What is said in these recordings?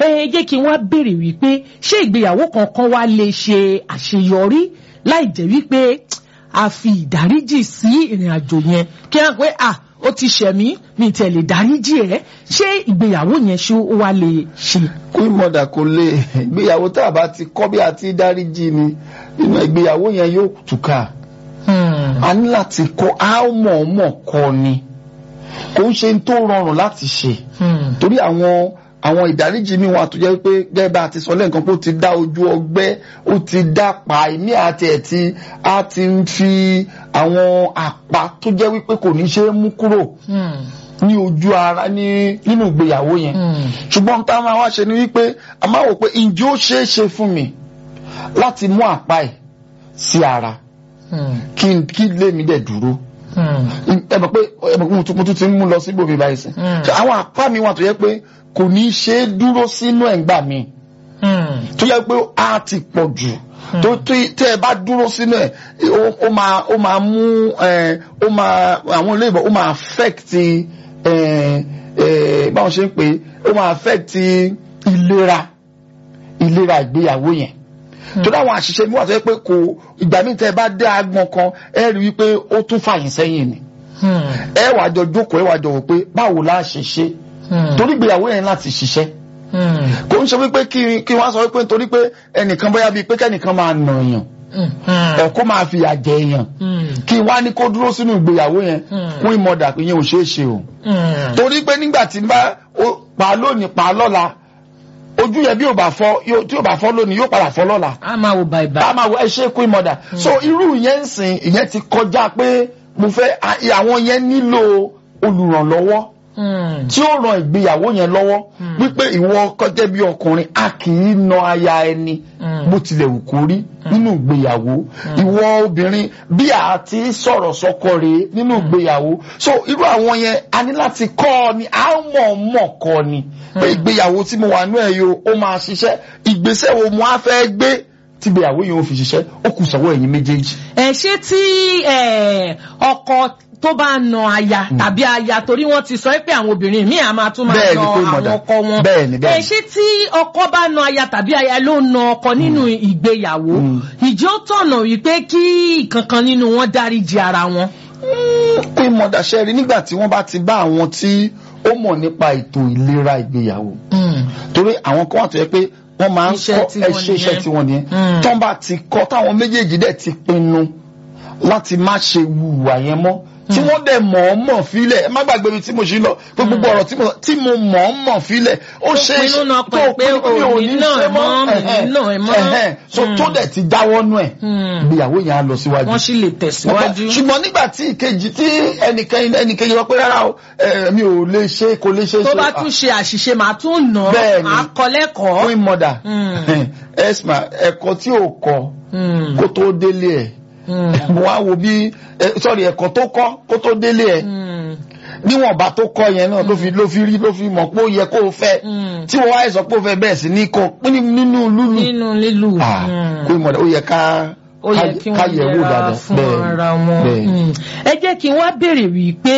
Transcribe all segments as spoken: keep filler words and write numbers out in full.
ẹ jẹ́ kí n wá béèrè wípé ṣé ìgbéyàwó kankan wá lè ṣe àṣeyọrí láì jẹ́ wípé a fi ìdáríjì sí ìrìn àjò yẹn kí wọ́n pé à ó ti ṣẹ̀mí mi tẹ̀ lè dáríjì ẹ̀ ṣé ìgbéyàwó yẹn ṣé ó wá lè ṣe. Queen Mother kò lè ìgbéyàwó tá a bá ti kọ́ bí a ti dáríjì ni nínú ìgbéyàwó yẹn yóò túká. A ní láti kọ́ a mọ̀ mọ̀ kọ́ ni kò ń ṣe tó rọrùn láti ṣe torí àwọn àwọn ìdáríjì mi wà tó jẹ́ pé gẹ́gẹ́ bá a ti sọ lẹ́ǹkan pé ó ti dá ojú ọgbẹ́ ó ti dá pa ìmí àti ẹ̀ tí a ti ń fi àwọn àpá tó jẹ́ wípé kò ní ṣe é mú kúrò ní ojú ara ní nínú ìgbéyàwó yẹn ṣùgbọ́n tá a máa wá ṣe ni wípé a máa wò pé ǹjẹ́ ó ṣeé ṣe fún mi láti mú àpá ẹ̀ sí ara kí kí lèmi dẹ̀ dúró ẹ mọ̀ pé ẹ mọ̀ pé mo tún ti ń mú lọ sí gbòmí báyìí sí àwọn àpá mi wà tó yẹ pé kò ní ṣe é dúró sínú ẹ̀ǹgbà mi tó yẹ pé a ti pọ̀ jù tó tẹ́ ẹ bá dúró sínú ẹ̀ ó máa ó máa mú ó máa àwọn olóyìnbó ó máa affect báwọn ṣe ń pè ó máa affect ìlera ìlera ìgbéyàwó yẹn tó dáwọn àṣìṣe mi wà tó yẹ pé kò ìgbà míì tẹ́ ẹ bá dé agbọn kan ẹ rí wípé ó tún fàyín sẹ́yìn ni ẹ wàá jọ jókòó ẹ wàá jọ wò pé báwo la ṣe ṣe torí ìgbéyàwó yẹn láti ṣiṣẹ́ kò ń ṣe wípé kí kí wọ́n sọ wípé nítorí pé ẹnìkan bóyá bíi pé kẹ́nìkan máa nà èèyàn ẹ̀ kó máa fi àjẹ èèyàn kí wọ́n á ní kó dúró sínú ìgbéyàwó yẹn Queen Mother pé yẹn ò ṣeé ṣe o torí pé nígbà tí n bá pa lónìí pa lọ́la ojú yẹn bí ò bá fọ́ tí ò bá fọ́ lónìí yóò padà fọ́ lọ́la a máa wo báyìí báyìí a máa wo ẹ ṣe Queen Mother so irú yẹn ń sìn ìyẹn ti kọjá pé mo fẹ́ àwọn yẹn nílò olùrànlọ́wọ́ tí ó ran ìgbéyàwó yẹn lọ́wọ́ wípé ìwọ kọjá bí ọkùnrin a kì í na aya ẹni bó tilẹ̀ wù kó rí nínú ìgbéyàwó ìwọ obìnrin bí a ti sọ̀rọ̀ sọ́kọ rèé nínú ìgbéyàwó so irú àwọn yẹn a ní láti kọ́ ọ ni a mọ̀ mọ̀ kọ́ ni pé ìgbéyàwó tí mo wà nú ẹ̀ yìí ó máa ṣiṣẹ́ ìgbésẹ̀ wo mo á fẹ́ gbé tí ìgbéyàwó yìí ó fi ṣiṣẹ́ ó kù sọ́wọ́ ẹ̀yin méjèèjì. ẹ ṣé tí ọkọ tó bá na aya tàbí aya torí wọ́n ti sọ pé àwọn obìnrin míì a máa tún máa na àwọn ọkọ wọn ẹ ṣé tí ọkọ bá na aya tàbí aya ló na ọkọ nínú ìgbéyàwó ìjọ tọ̀nà wípé kí kankan nínú wọn dáríjì ara wọn. Queen Mother ṣe rí nígbà tí wọ́n bá ti bá àwọn tí ó mọ̀ nípa ètò ìlera ìgbéyàwó torí àwọn kan wà tó yẹ pé wọ́n máa ń kọ́ ẹṣẹ́ iṣẹ́ tí wọ́n nìyẹn tó ń bá ti kọ́ táwọn méjèèjì dẹ̀ ti pinnu láti má ṣe wùwà yẹn mọ́ tí wọ́n dẹ̀ mọ̀ ọ́ mọ̀ fílẹ̀ ẹ má gbàgbé mi tí mo ṣe lọ pé gbogbo ọ̀rọ̀ tí mo mọ̀ ọ́ mọ̀ fílẹ̀ ó ṣe é ṣe tó pé mi ò ní ṣe mọ́ so tó dẹ̀ ti jáwọ́ nú ẹ̀ ìgbéyàwó yẹn á lọ síwájú. wọ́n sì lè tẹ̀síwájú. ṣùgbọ́n nígbà tí ìkejì tí ẹnìkan ẹnìkejì sọ pé rárá o mi ò lè ṣe kò lè ṣe. tó bá tún ṣe àṣìṣe màá tún nà á kọ́ lẹ́kọ̀ọ́. Queen Mother esma ẹ̀kọ́ tí ò kọ́ kó tó délé ẹ̀ mo wá wo bí sorry ẹ̀kọ́ tó kọ́ kó tó délé ẹ̀ níwọ̀n bá tó kọ́ yẹn náà ló fi ló fi rí ló fi mọ̀ pé ó yẹ kó o fẹ́ tí wọ́n wá sọ pé ó fẹ́ bẹ́ẹ̀ sí ní kó nínú lúlù nínú lílù Queen Mother ó yẹ ká ó yẹ kí wọ́n yẹra fún ara wọn. ẹ jẹ́ kí n wá béèrè wípé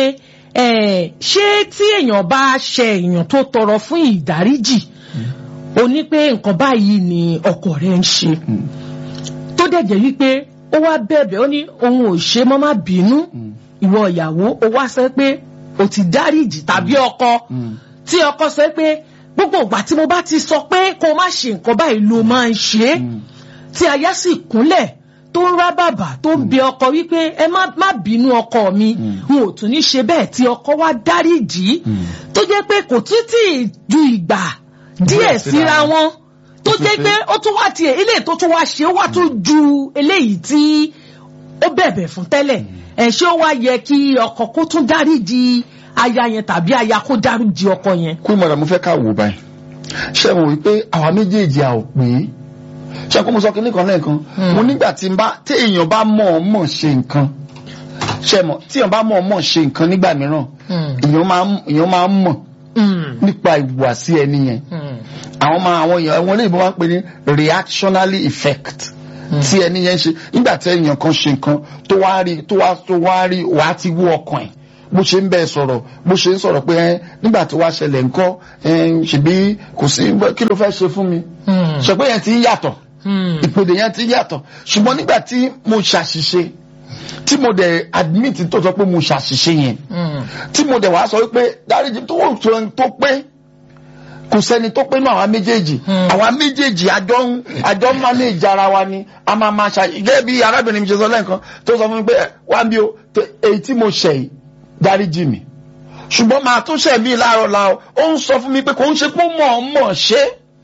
ṣé tí èèyàn bá ṣe èèyàn tó tọrọ fún ìdáríjì ó ní pé nǹkan báyìí ni ọkọ rẹ̀ ń ṣe tó dẹ̀ jẹ́ wípé ó wá bẹ̀bẹ̀ ó ní òun ò ṣe mọ́ má bínú ìwọ ìyàwó ó wá sọ pé ó ti dáríjì tàbí ọkọ tí ọkọ sọ pé gbogbo ìgbà tí mo bá ti sọ pé kó má ṣe nǹkan báyìí ló máa ń ṣe tí aya sì kúnlẹ̀ tó ń rá bàbà tó ń bẹ ọkọ wípé ẹ má bínú ọkọ mi n ò tún ní ṣe bẹ́ẹ̀ tí ọkọ wá dáríjì tó jẹ́ pé kò tún tì ju ìgbà díẹ̀ síra wọn tó jẹ́ pé ó tún wá tiẹ̀ eléyìí tó tún wá ṣe ó wá tún ju eléyìí tí ó bẹ̀bẹ̀ fún tẹ́lẹ̀ ẹ̀ ṣé ó wá yẹ kí ọkọ kó tún dáríjì aya yẹn tàbí aya kó dáríjì ọkọ yẹn. Queen Mother mo fẹ́ ká wò báyìí ṣé mo wí pé àwa méjèèjì à ò pé ṣé kó mo sọ kíní kan lẹ́ẹ̀kan mo nígbà tí n bá tí èèyàn bá mọ̀ ọ́ mọ̀ ṣe nǹkan ṣé mo tí èèyàn bá mọ̀ ọ́ mọ̀ ṣe nǹkan nígbà mìíràn èèyàn máa èèyàn máa ń mọ̀ nípa ìhùwàsí ẹni yẹn àwọn máa àwọn èèyàn àwọn olóyìnbó máa ń pè ní reactionary effect tí ẹni yẹn ṣe nígbà tí èèyàn kan ṣe nǹkan tó wá rí tó wá tó wá rí wàá ti wú ọkàn ẹ̀ bó ṣe ń bẹ sọ̀rọ̀ bó ṣe ń sọ̀rọ̀ pé ẹ nígbà tí wàá ṣẹlẹ̀ ńkọ́ ẹ ṣèbí kò sí kí ló fẹ́ ṣe fún mi ṣe pé yẹn ti ń yàtọ̀ ìpèdè yẹn ti ń yàtọ̀ ṣùgbọ́n nígbà tí mo ṣàṣìṣe tí mo dẹ̀ admit tó sọ pé mo ṣàṣìṣe yẹn tí mo dẹ̀ wá sọ wípé dáríjì tó tó pé kò sẹ́ni tó pé náà àwa méjèèjì àwa méjèèjì àjọ ń àjọ ń manage ara wa ni a máa máa ṣe gẹ́gẹ́ bí arábìnrin mi ṣe sọ lẹ́ẹ̀kan tó sọ fún mi pé wá bí o èyí tí mo ṣẹ̀ yìí dáríjì mi ṣùgbọ́n màá tún ṣẹ̀ mí láàárọ̀ láàárọ̀ ó ń sọ fún mi pé kò ń ṣe pé mọ̀ọ́mọ̀ ṣe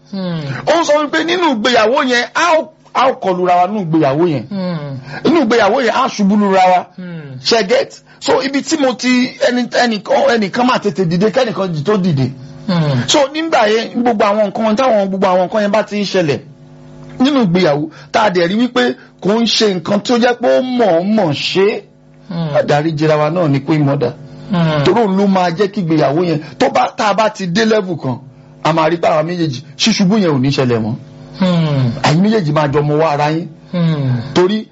ó ń sọ fún mi pé nínú ìgbéyàwó yẹn á ó kọlura wa nínú ìgbéyàwó yẹn nínú ìgbéyàwó yẹn á ṣubú lura wa ṣe get so ibi tí mo ti ẹnìkan máa tètè dìde kẹ́nìkan jì tó dìde. Hmm. so nígbà yẹn gbogbo àwọn nǹkan táwọn gbogbo àwọn nǹkan yẹn bá ti ń ṣẹlẹ̀ nínú ìgbéyàwó tá a dẹ̀ rí wípé kò ń ṣe nǹkan tó jẹ́ pé ó mọ̀ọ́mọ̀ ṣe adarí jẹra wa náà ní pé mọ́dà torí òun ló máa jẹ́ kí ìgbéyàwó yẹn tó bá tá a bá ti dé level kan a máa rí báwa méjèèjì ṣíṣubú yẹn ò ní ṣẹlẹ̀ mọ́ àyè méjèèjì máa jọ mọ wá ara yín torí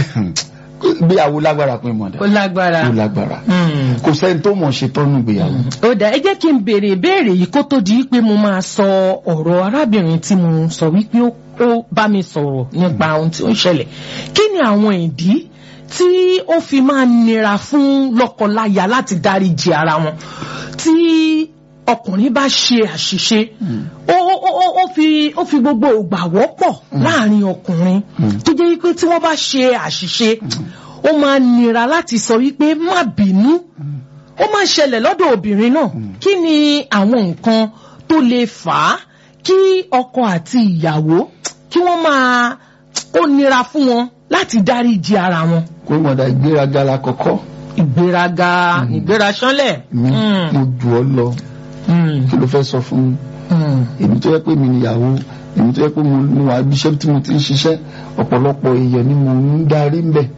ìgbéyàwó lágbára pé mọ̀dà ó lágbára ó lágbára kò sẹ́ni tó mọ̀ ṣe tọ́nu ìgbéyàwó. ó dà ẹ jẹ́ kí n béèrè ìbéèrè yìí kó tó di pé mo máa sọ ọ̀rọ̀ arábìnrin tí mo sọ wípé ó bá mi sọ̀rọ̀ nípa ohun tí ó ń ṣẹlẹ̀ kí ni àwọn ìdí tí ó fi máa nira fún lọ́kọláya láti dáríjì ara wọn tí ọkùnrin bá ṣe àṣìṣe ó ó ó fi ó fi gbogbo ògbà wọ́pọ̀ láàrin ọkùnrin tó jẹ́ wípé tí wọ́n bá ṣe àṣìṣe ó máa nira láti sọ wípé má bínú ó máa ṣẹlẹ̀ lọ́dọ̀ obìnrin náà kí ni àwọn nǹkan tó lè fà á kí ọkọ àti ìyàwó kí wọ́n máa ó nira fún wọn láti dáríjì ara wọn. kó mọ̀dà ìgbéraga la kọ́kọ́. ìgbéraga ìgbéraṣánlẹ̀. mo jù ọ́ lọ kí ló fẹ́ sọ fún mi èmi tó yẹ pé mi níyàwó èmi tó yẹ pé mo wà bíṣẹ́ tí mo ti ń ṣiṣẹ́ ọ̀pọ̀lọpọ̀ èèyàn ni mo ń darí ń bẹ̀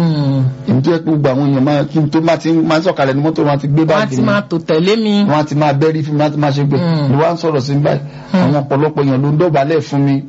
èmi tó yẹ pé gbogbo àwọn èèyàn máa kí n tó máa ti máa sọ̀kalẹ̀ ní mọ́tò wọn ti gbé báàgì mi wọ́n ti máa tò tẹ̀lé mi wọ́n ti máa bẹ́rí fún mi wọ́n ti máa ṣe gbé ni wọ́n á sọ̀rọ̀ sí mi báyìí àwọn ọ̀pọ̀lọpọ̀ èèyàn ló ń dọ̀bálẹ̀ fún mi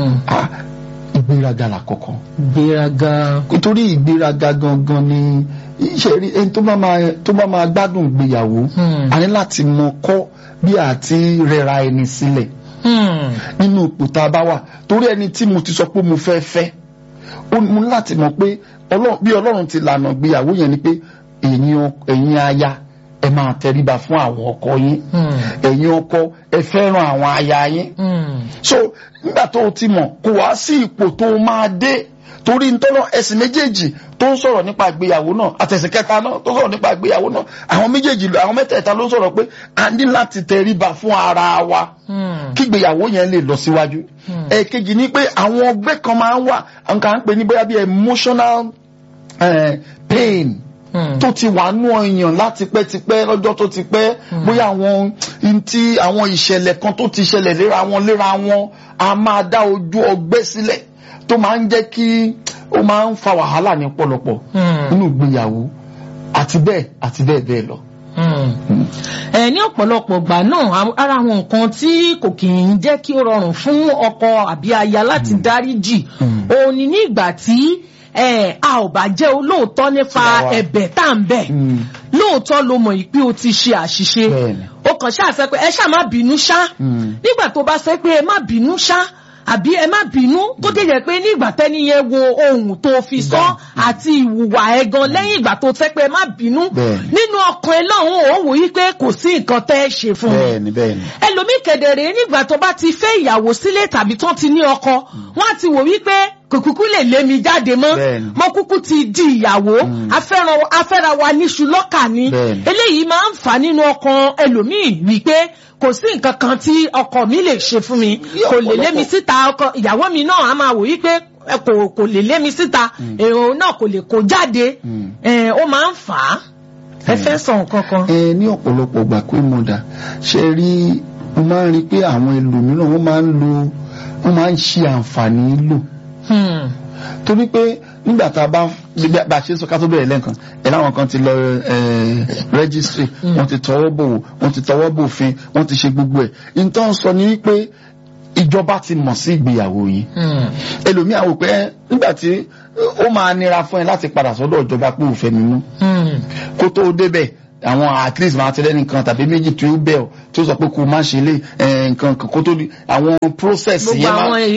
ìgbéraga làkọ́kọ́. ìgbéraga. nítorí ìgbéraga gangan ni iṣẹ́ rí ẹni tó bá máa tó bá máa gbádùn ìgbéyàwó a ní láti mọ kọ́ bí àti rẹra ẹni sílẹ̀ nínú ipò tá a bá wà torí ẹni tí mo ti sọ pé mo fẹ́ fẹ́ mo ní láti mọ̀ pé bí Ọlọ́run ti lànà ìgbéyàwó yẹn ni pé ẹ̀yin aya ẹ máa tẹríba fún àwọn ọkọ yín ẹ̀yin ọkọ ẹ fẹ́ràn àwọn aya yín so nígbà tó o ti mọ̀ kò wá sí ipò tó o máa dé torí ntọ́nà ẹ̀sìn méjèèjì tó ń sọ̀rọ̀ nípa ìgbéyàwó náà àtẹ̀sìn kẹta náà tó sọ̀rọ̀ nípa ìgbéyàwó náà àwọn méjèèjì àwọn mẹ́tẹ̀ẹ̀ta ló ń sọ̀rọ̀ pé a ní láti tẹríba fún ara wa kí ìgbéyàwó yẹn lè lọ síwájú ẹ̀ẹ̀kejì ni pé àwọn ọgbẹ́ kan máa ń wà nǹkan à ń pè ní bóyá bí emotional pain tó ti wà nú ọyàn láti pẹ́ ti pẹ́ lọ́jọ́ tó ti pẹ́ bóyá àwọn ntí àwọn ìṣẹ̀lẹ̀ kan tó ti ṣẹlẹ̀ léra wọn léra wọn a máa dá ojú ọgbẹ́ sílẹ̀ tó máa ń jẹ́ kí ó máa ń fa wàhálà ní pọ̀lọpọ̀ nínú ìgbéyàwó àti bẹ́ẹ̀ àti bẹ́ẹ̀ bẹ́ẹ̀ lọ. ẹ ní ọ̀pọ̀lọpọ̀ gbà náà ara àwọn nǹkan tí kò kì í jẹ́ kí ó rọrùn fún ọkọ àbí aya láti dáríjì òun ni ní ìgbà tí a ò bá jẹ́ olóòótọ́ nípa ẹ̀bẹ̀ tá à ń bẹ̀ lóòótọ́ ló mọ̀ pé o ti ṣe àṣìṣe o kàn ṣáà sọ pé ẹ ṣáà má bínú ṣá nígbà tó bá sọ pé ẹ má bínú ṣá àbí ẹ má bínú tó dé jẹ́ pé nígbà tẹ́ni yẹn wo ohun tó fi sọ àti ìwùwà ẹ gan lẹ́yìn ìgbà tó tẹ́ pé ẹ má bínú nínú ọkàn ẹ lọ́hùn ó wò yí pé kò sí nǹkan tẹ́ ẹ ṣe fún mi ẹlòmíì kedere nígbà tó bá ti fẹ́ ìyàwó sílé tàbí tó ti ní ọkọ wọ́n á ti wò wí pé kò kúkú lè lé mi jáde mọ́ mo kúkú ti di ìyàwó afẹ́ra wa níṣu lọ́kà ni eléyìí máa ń fà nínú ọkàn ẹlòmíì wípé kò sí nǹkan kan tí ọkọ mi lè ṣe fún mi kò lè lé mi síta ọkọ ìyàwó mi náà á máa wò wípé kò kò lè lé mi síta èrò náà kò lè kó jáde ó máa ń fà á ẹ fẹ́ sọ nǹkan kan. ẹ ní ọ̀pọ̀lọpọ̀ gbà pé mo dà ṣe rí mo máa ń rí pé àwọn ẹlòmíràn wọ́n máa ń lo wọ́n máa ń ṣe àǹfààní lò torí pé nígbà tá a bá bá a ṣe sọ ká tó bẹ̀rẹ̀ lẹ́ǹkan ẹ̀ láwọn kan ti lọ rẹ́gísírì wọ́n ti tọwọ́ bò wọ́n ti tọwọ́ bòfin wọ́n ti ṣe gbogbo ẹ̀ ìtàn sọ ni wípé ìjọba ti mọ̀ sí ìgbéyàwó yìí ẹlòmíà wò pé nígbà tí ó máa nira fún ẹ láti padà sọ́dọ̀ ìjọba pé òfẹ́ nínú kó tó débẹ̀ àwọn at least máa tẹ́lẹ̀ nìkan tàbí méjì tí ó bẹ̀ ọ́ tí ó sọ pé kó má ṣe lé nǹkan kan kó tó di àwọn process yẹn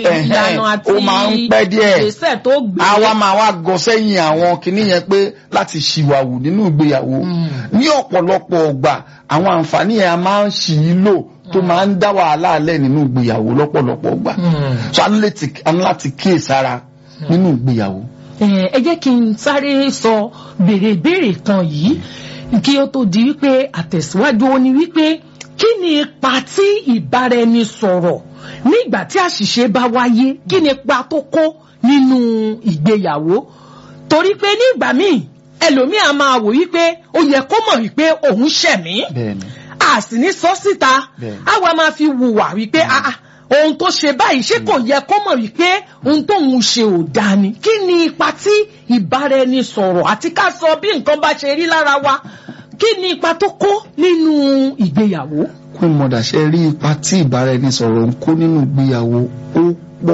ó máa ń pẹ́ díẹ̀ àwa máa wá gọ sẹ́yìn àwọn kinní yẹn pé láti ṣìwàwù nínú ìgbéyàwó ní ọ̀pọ̀lọpọ̀ ọgbà àwọn àǹfààní yẹn a máa ń ṣì í lò tó máa ń dá wàhálà alẹ́ nínú ìgbéyàwó lọ́pọ̀lọpọ̀ ọgbà so a ní láti kíyèsára nínú ìgbéyàwó. ẹ jẹ́ kí n sáré sọ béèrè ìbéèrè kan yìí kí ó tó di wípé àtẹ̀síwájú ó ní wípé kí ni ipa tí ìbáraẹnisọ̀rọ̀ nígbà tí àṣìṣe bá wáyé kí ni ipa tó kó nínú ìgbéyàwó torí pé nígbà míì ẹlòmíì á máa wò wípé ó yẹ kó mọ̀ wípé òun ṣẹ̀mí a sì ní sọ síta àwa máa fi wùwà wípé ah ohun tó ṣe báyìí ṣé kò yẹ kó mọ̀ wípé ohun tóun ṣe ò dáa ni kí ni ipa tí ìbáraẹnisọ̀rọ̀ àti ká sọ bí nǹkan bá ṣe rí lára wa kí ni ipa tó kó nínú ìgbéyàwó. Queen Mother ṣe rí ipa tí ìbáraẹnisọ̀rọ̀ ń kó nínú ìgbéyàwó ó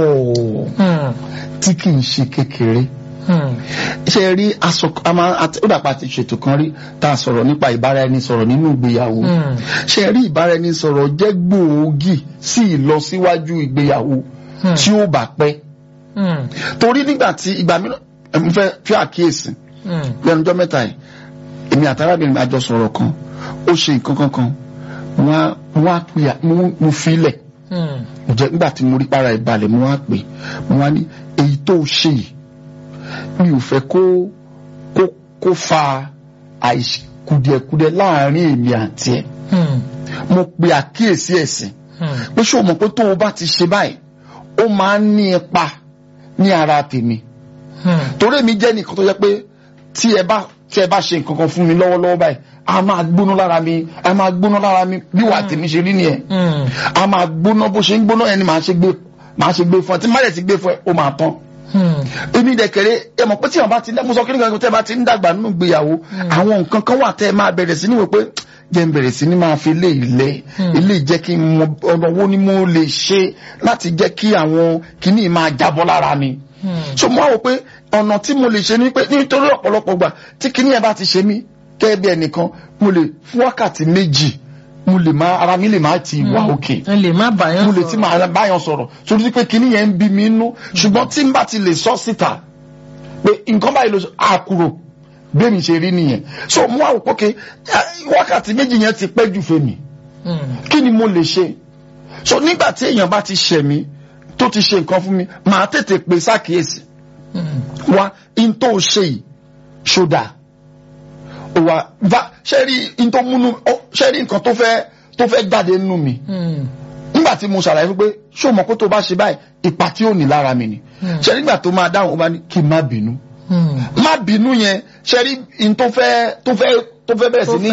pọ̀ tí kì í ṣe kékeré. ṣe rí aṣọ ó dàpọ̀ àti ṣètò kan rí tá a sọ̀rọ̀ nípa ìbáraẹnisọ̀rọ̀ nínú ìgbéyàwó ṣe rí ìbáraẹnisọ̀rọ̀ jẹ́ gbòógì sí ìlọsíwájú ìgbéyàwó tí ó bá pẹ́ torí nígbà tí ìgbà mìíràn mo fẹ́ fi àkíyèsí lẹ́nu ọjọ́ mẹ́ta yìí èmi àtàràbìnrin mi àjọ sọ̀rọ̀ kan ó ṣe nǹkan kankan wọ́n á pè mo filẹ̀ ǹjẹ́ nígbà tí mo rí para ìbalẹ̀ mo wá pè mo wá ní èyí tó ṣe yìí mi ò fẹ́ kó kó kó fa àìkùdìẹ̀kudẹ láàrin èmi àti ẹ̀ mo pe àkíyèsí ẹ̀sìn pé ṣé o mọ̀ pé tó o bá ti ṣe báyìí ó máa ń ní ipa ní ara tèmi torí èmi jẹ́ nìkan tó yẹ pé tí ẹ bá tí ẹ bá ṣe nǹkan kan fún mi lọ́wọ́lọ́wọ́ báyìí a máa gbóná lára mi a máa gbóná lára mi bí wàá tèmi ṣe rí nìyẹn a máa gbóná bó ṣe ń gbóná yẹn ni màá ṣe gbé màá ṣe gbé fún ẹ tí má dẹ̀ ti gbé fún ẹ ó máa tán. èmi dẹ̀kẹ̀rẹ̀ ẹ mọ̀ pé tí wọn bá ti mo sọ kí nìkan tẹ́ bá ti ń dàgbà nínú ìgbéyàwó àwọn nǹkan kan wà tẹ́ ẹ máa bẹ̀rẹ̀ sí ní wò pé jẹ́ ń bẹ̀rẹ̀ sí ní máa fi lé ilẹ̀ ilé jẹ́ kí n mọ ọ̀nà wo ni mo lè ṣe láti jẹ́ kí àwọn kìíní máa jábọ́ lára mi. so mo wá wò pé ọ̀nà tí mo lè ṣe ni pé nítorí ọ̀pọ̀lọpọ̀ gbà tí kìíní ẹ bá ti ṣe mí kẹ́ bí ẹnìkan mo lè fún wákàtí méjì mo lè máa ara mi lè máa ti wà òkè mo lè ti máa báyọ̀ sọ̀rọ̀ sórí pé kìíní yẹn ń bí mi nú ṣùgbọ́n tí n bá ti lè sọ síta pé nǹkan báyìí ló àkùrọ̀ bẹ́ẹ̀ mi ṣe rí nìyẹn so mo wá wò pé wákàtí méjì yẹn ti pẹ́ jù fèmí kí ni mo lè ṣe so nígbà tí èèyàn bá ti ṣẹ̀ mí tó ti ṣe nǹkan fún mi màá tètè pè sákìyèsí wa in tó ṣe yìí ṣódà wa va ṣe rí in tó múnú ṣe rí nǹkan tó fẹ́ tó fẹ́ jáde nínú mi nígbà tí mo ṣàlàyé pé ṣó mọ̀ pé tó bá ṣe báyìí ipa tí ó ní lára mi ni ṣe nígbà tó máa dáhùn ó bá ní kí n má bínú má bínú yẹn ṣe rí in tó fẹ́ tó fẹ́ tó fẹ́ bẹ̀rẹ̀ sí ní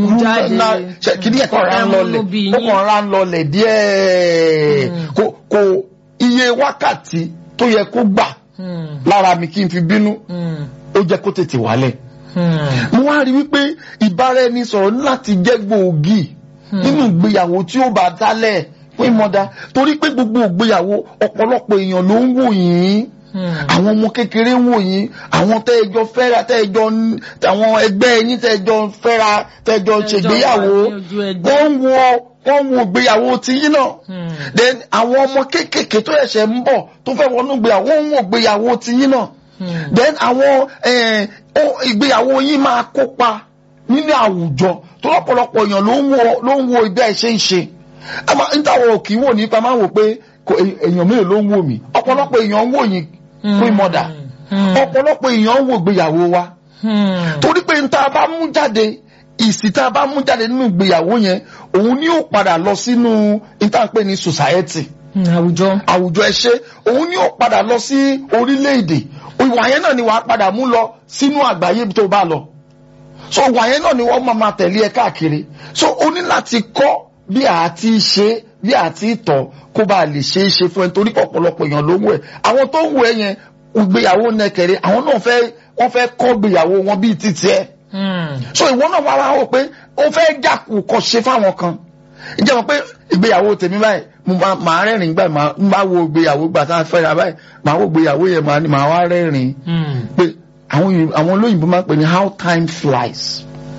ṣe kí ni ẹ̀kọ́ ra ń lọlẹ̀ ó kàn ra ń lọlẹ̀ díẹ̀ kò kò iye wákàtí tó yẹ kó gbà lára mi kí n fi bínú ó jẹ́ kó tètè wálẹ̀. mo wá rí wípé ìbáraẹnisọ̀rọ̀ láti jẹ́ gbòógì nínú ìgbéyàwó tí ó bá dálẹ̀ Queen Mother torí pé gbogbo ìgbéyàwó ọ̀pọ̀lọpọ̀ èèyàn ló ń wò yín àwọn ọmọ kékeré ń wò yín àwọn tẹ́ẹ̀jọ fẹ́ra tẹ́ẹ̀jọ àwọn ẹgbẹ́ yín tẹ́ẹ̀jọ fẹ́ra tẹ́ẹ̀jọ ṣègbéyàwó wọ́n ń wo wọ́n ń wo ìgbéyàwó ti yín náà then àwọn ọmọ kéékèèké tó ẹ̀ṣẹ̀ ń bọ̀ tó fẹ́ wọnú ìgbéyàwó wọ́n ń wo ìgbéyàwó ti yín náà then àwọn ìgbéyàwó yín máa kópa nínú àwùjọ tó lọ́pọ̀lọpọ̀ èèyàn ló ń wo ló ń wo ìgbà ẹ̀ṣẹ̀ ń ṣe nítawọn òkì wò nípa máa ń wò pé èèyàn mélòó ló ń wò mí ọ̀pọ̀lọpọ̀ èèyàn ń wò yín Queen Mother ọ̀pọ̀lọpọ̀ èèyàn ń wò ìgbéyàwó wa torí pé níta bá mú jáde ìsì tá a bá mú jáde nínú ìgbéyàwó yẹn òun ni ó padà lọ sínú níta pé ní society àwùjọ àwùjọ ẹṣẹ òun ni ó padà lọ sí orílẹ̀-èdè ìwà yẹn náà ni wàá padà mú lọ sínú àgbáyé tó bá lọ so ìwà yẹn náà ni wọ́n máa máa tẹ̀lé ẹ káàkiri so o ní láti kọ́ bí a ti ṣe bí a ti tọ̀ kó bá lè ṣe é ṣe fún ẹ torí ọ̀pọ̀lọpọ̀ èèyàn ló ń wẹ̀ àwọn tó ń wẹ̀ yẹn ìgbéyàwó nẹkẹrẹ àwọn náà fẹ́ wọ́n fẹ́ kọ́ ìgbéyàwó wọn bíi títí ẹ so ìwọ náà wá wá wò pé ó fẹ́ jàkù kọ́ ṣe fáwọn kan ìjẹ́ wọn pé ìgbéyàwó tèmi báyìí mo máa rẹ́rìn gbà máa wo ìgbéyàwó gbà tá a fẹ́ra báyìí máa wo ìgbéyàwó yẹn máa wá rẹ́rìn pé àwọn olóyìnbó máa ń pè ní how time flies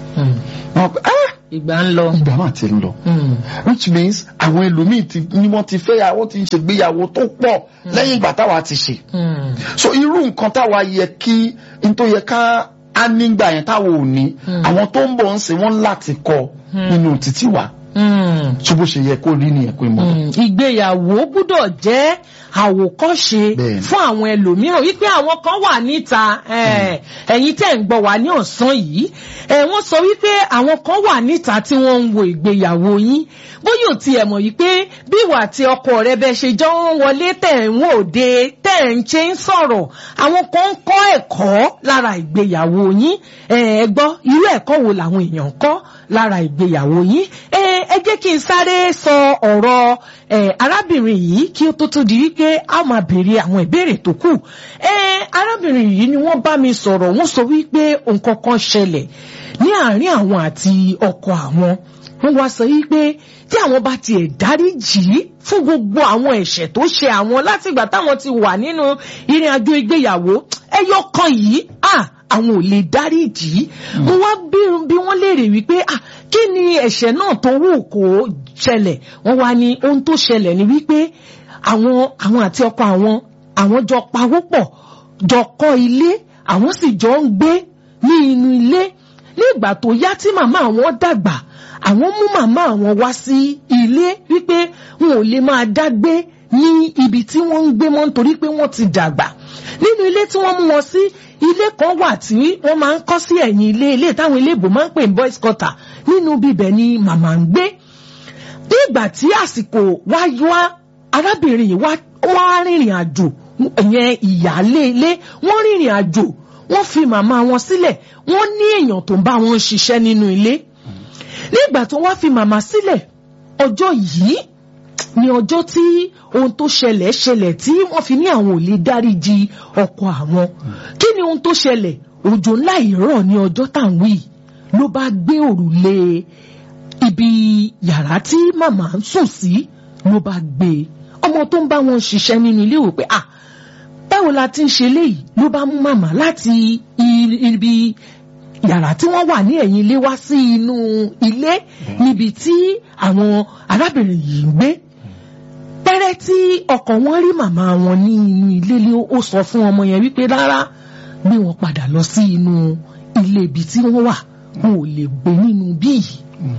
wọ́n pe ah ìgbà ń lọ ìgbà máa ti ń lọ which means àwọn ẹlòmíì ti ni wọ́n ti fẹ́ yàwó ti ń ṣègbéyàwó tó pọ̀ lẹ́yìn ìgbà táwa ti ṣe so irú nǹkan táwa yẹ kí n tó yẹ ká á nígbà yẹn táwa ò ní àwọn tó ń bọ̀ ń sìn wọ́n láti kọ́ nínú títí wa tó bó ṣe yẹ kó rí nìyẹn pé mo. ìgbéyàwó gbọ́dọ̀ jẹ́ àwòkọ́ṣe fún àwọn ẹlòmíràn wípé àwọn kan wà níta ẹ̀yin tẹ́ ń gbọ́ wá ní ọ̀sán yìí wọ́n sọ wípé àwọn kan wà níta tí wọ́n ń wo ìgbéyàwó yín bóyá ò tiẹ̀ mọ̀ yìí pé bí ìwà àti ọkọ rẹ bẹ ṣe jọ ń wọlé tẹ̀ ń wò dé tẹ̀ ń ṣe ń sọ̀rọ̀ àwọn kan ń kọ́ ẹ̀kọ́ lára ìgbéyàwó yín ẹ gbọ́ irú ẹ̀kọ́ wo làwọn èèyàn ń kọ́ lára ìgbéyàwó yín ẹ jẹ́ kí n sáré sọ ọ̀rọ̀ arábìnrin yìí kí ó tó tó di wípé a máa béèrè àwọn ìbéèrè tó kù arábìnrin yìí ni wọ́n bá mi sọ̀rọ̀ wọ́n sọ wípé nǹkan kan ṣẹlẹ̀ ní àárín àwọn àti ọkọ àwọn wọ́n wá sọ wípé tí àwọn bá tiẹ̀ dáríjì fún gbogbo àwọn ẹ̀ṣẹ̀ tó ṣe àwọn látìgbà táwọn ti wà nínú ìrìn àjò ìgbéyàwó ẹyọ kan yìí àwọn ò lè dáríjì mo wá bí wọ́n léèrè wípé kí ni ẹ̀ṣẹ̀ náà tó wù kó ṣẹlẹ̀ wọ́n wá ní ohun tó ṣẹlẹ̀ ni wípé àwọn àwọn àti ọkọ àwọn àwọn jọ pawọ́pọ̀ jọ kọ́ ilé àwọn sì jọ ń gbé ní inú ilé ní ìgbà tó yá tí màmá àwọn dàgbà àwọn mú màmá àwọn wá sí ilé wípé wọn ò lè máa dá gbé ní ibi tí wọ́n ń gbé mọ́ nítorí pé wọ́n ti dàgbà nínú ilé tí wọ́n mú wọn sí ilé kan wà tí wọ́n máa ń kọ́ sí ẹ̀yìn ilé ilé táwọn iléèbò máa ń pè ní boys quarter nínú bíbẹ̀ ni màmá ń gbé ní ìgbà tí àsìkò wá wá arábìnrin yìí wá wá rìnrìn àjò ìyẹn ìyáálé ilé wọ́n rìnrìn àjò wọ́n fi màmá wọn sílẹ̀ wọ́n ní èèyàn tó ń bá wọn ṣiṣẹ́ nínú ilé nígbà tó wá fi màmá sílẹ̀ ọjọ́ yìí ni ọjọ́ tí ohun tó ṣẹlẹ̀ ṣẹlẹ̀ tí wọ́n fi ní àwọn ò lè dáríjì ọkọ àwọn kí ni ohun tó ṣẹlẹ̀ òjò ńlá ìrọ̀ ní ọjọ́ táwọn yìí ló bá gbé òrùlé ibi yàrá tí màmá ń sùn sí ló bá gbé ọmọ tó ń bá wọn ṣiṣẹ́ nínú ilé wò pé ah báwo la ti ń ṣe léyìí ló bá mú màmá láti ibi yàrá tí wọ́n wà ní ẹ̀yìn ilé wá sí inú ilé níbi tí àwọn arábìnrin yìí ń gbé pẹ́rẹ́ tí ọkọ wọn rí màmá wọn ní inú ilé lé ó sọ fún ọmọ yẹn wípé rárá bí wọ́n padà lọ sí inú ilé ibi tí wọ́n wà wọn ò lè gbé nínú bí yìí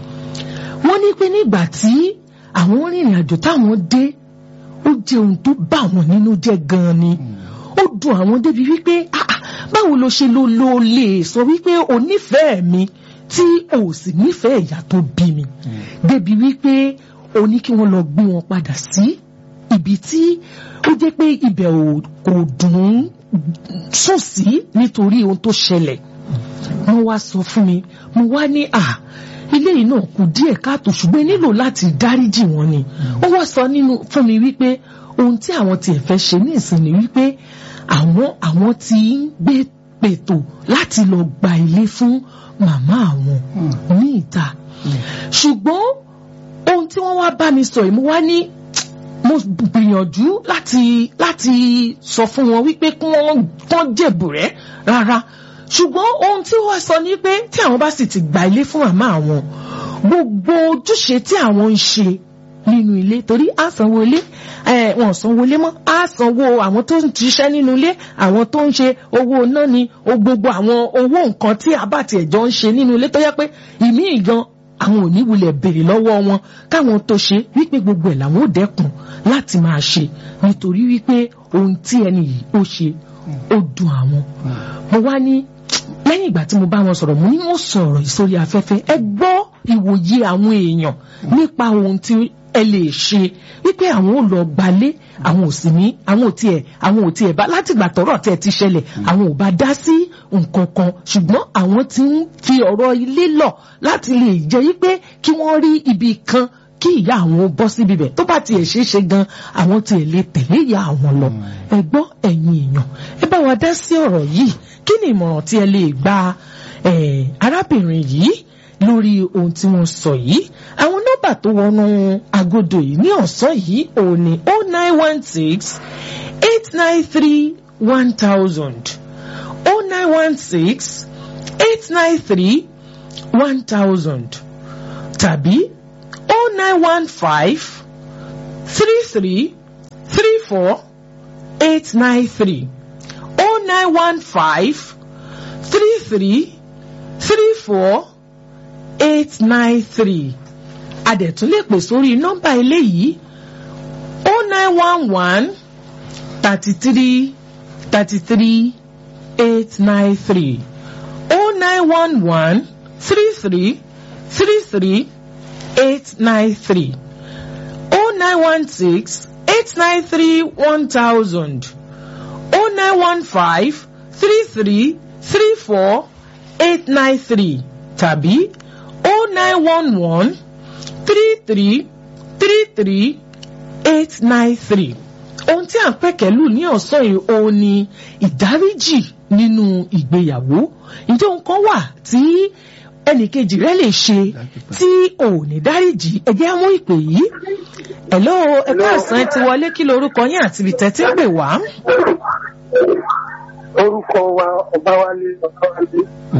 wọ́n ní pé nígbà tí àwọn rìnrìn àjò táwọn dé ó jẹ́ ohun tó bá wọn nínú jẹ́ gan-an ni ó dùn àwọn débi wípé báwo ló ṣe ló ló lè sọ wípé o nífẹ̀ẹ́ mi tí o sì nífẹ̀ẹ́ ìyá tó bí mi débi wípé o ní kí wọ́n lọ gbé wọn padà sí ibi tí ó jẹ́ pé ibẹ̀ kò dùn sùn sí nítorí ohun tó ṣẹlẹ̀ wọ́n wá sọ fún mi mo wá ní à ilé yìí náà kù díẹ̀ káàtó ṣùgbọ́n nílò láti dáríjì wọn ni ó wá sọ nínú fún mi wípé ohun tí àwọn tiẹ̀ fẹ́ ṣe ní ìsìn ni wípé àwọn àwọn tí ń gbé pètò láti lọ gba ilé fún màmá àwọn ní ìta ṣùgbọ́n ohun tí wọ́n wá bá mi sọ yìí mo wá ní mo gbìyànjú láti láti sọ fún wọn wípé kí wọ́n tán jẹ̀bù rẹ̀ rárá ṣùgbọ́n ohun tí wọ́n sọ ni pé tí àwọn bá sì ti gba ilé fún màmá àwọn gbogbo ojúṣe tí àwọn ń ṣe nínú ilé torí á sanwó ilé wọn sanwó ilé mọ́ á sanwó àwọn tó ń ṣiṣẹ́ nínú ilé àwọn tó ń ṣe owó náà ni gbogbo àwọn owó nǹkan tí abàtì ẹ̀jọ́ ń ṣe nínú ilé tó yẹ pé ìmí ìgan àwọn ò ní wulẹ̀ béèrè lọ́wọ́ wọn káwọn tó ṣe wípé gbogbo ẹ̀ làwọn ò dẹ́kun láti máa ṣe nítorí wípé ohun tí ẹni yìí ó ṣe ó dùn àwọn. mo wá ní lẹ́yìn ìgbà tí mo bá wọn sọ̀rọ̀ mo ní wọ́n sọ̀rọ̀ ìsórí afẹ́fẹ́ ẹ gbọ́ ìwòye àwọn èèyàn nípa ohun tí ẹ lè ṣe wípé àwọn ò lọ gbalé àwọn ò sì ní àwọn ò tiẹ̀ àwọn ò tiẹ̀ bá látìgbà tọ́rọ̀ tẹ̀ ti ṣẹlẹ̀ àwọn ò bá dá sí nǹkan kan ṣùgbọ́n àwọn ti ń fi ọ̀rọ̀ ilé lọ̀ láti lè jẹ́ wípé kí wọ́n rí ibi kan kí ìyá àwọn bọ́ síbi bẹ̀ tó bá tiẹ̀ ṣeé ṣe gan àwọn tiẹ̀ lè tẹ̀lé ìyá àwọn lọ ẹ gbọ́ ẹ̀yin èèyàn ẹ bá wa dá sí ọ̀rọ̀ yìí kí ni ìmọ̀ràn tí ẹ lè gba arábìnrin yìí lórí ohun tí wọ́n sọ yìí àwọn nọ́mbà tó wọnú agodo yìí ní ọ̀sán yìí ò ní oh nine one six eight nine three one thousand oh nine one six eight nine three one thousand tàbí oh nine one five three three three four eight nine three oh nine one five three three three four eight nine three. Adẹ̀tún lè pè sórí nọ́mbà eléyìí oh nine one one thirty three thirty three eight nine three oh nine one one three three three three eight nine three oh nine one six eight nine three one thousand oh nine one five three three three four eight nine three tàbí oh nine one one three three three three eight nine three. Ohun tí à ń pẹ̀kẹ́lù ní ọ̀sán yìí òun ni ìdáríjì nínú ìgbéyàwó. Ǹjẹ́ ohun kan wà tí ẹnìkejì rẹ lè ṣe tí ò ní dáríjì? Ẹ jẹ́ á mú ìpè yìí. Hello, ẹ káàsán ti wọlé, kí lorúkọ yín àti ibi tẹ́ tí ń pè wá? Orúkọ wa Ọbáwálé Ọbáwálé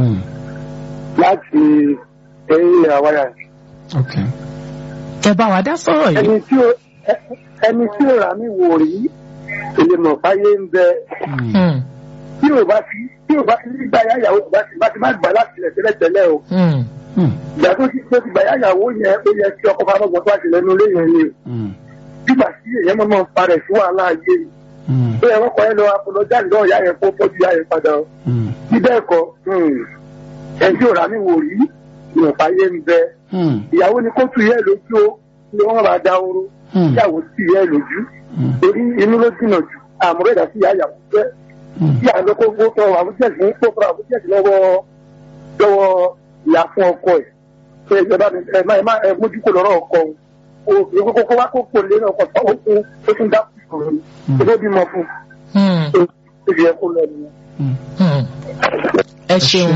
láti ẹ̀yìn àwáyà. Ẹ bá wa dá sọ̀rọ̀ yìí. Ẹni tí ó ẹni tí ó rà mí wò rí èlé mọ̀ fáyé ń bẹ. Tí ò bá ti tí ò bá ti nígbà yáyàwó bá ti bá ti má gbà láti ilẹ̀ tẹ́lẹ̀tẹ́lẹ̀ o. Ìgbà tó ti tó ti gbà yáyàwó yẹn ó yẹ kí ọkọ̀ fáwọn ọgbọ̀n tó àti lẹ́nu ilé yẹn ni. Nígbà tí èèyàn mọ̀ mọ̀ parẹ̀ sí wàhálà ayé yìí. Ó yẹ kọ́kọ́ yẹn lọ apolọ́jà lọ́ọ̀ yá yẹn kó fọ́jú yá yẹn padà o. Bí bẹ́ẹ̀ kọ́ ẹni tí ò rà mí wò rí ìmọ̀ fáyé ń bẹ. Ìyàwó ni kó tu yẹ lójú o ni wọ́n bá dá oró. Ìyàwó sì yẹ lójú. Torí inú ló dìnà jù àmúrẹ́ ìdásí ìyàwó fẹ́. Bí àwọn ọkọ̀ gbó tọ àbújẹ́sì ń kó fún àbújẹ́sì lọ́wọ́ lọ́wọ́ ìyá fún ọkọ ẹ̀. Ṣé ìjọba mi ẹ má ẹ má ẹ mójú kò lọ́rọ̀ ọkọ o. O kókó wá kókó lé ọkọ̀ tó ó fún ó tún dá kúrò ní. Ó tó bímọ fún. Ó fi ẹ kó lọ nìyẹn. Ẹ ṣeun.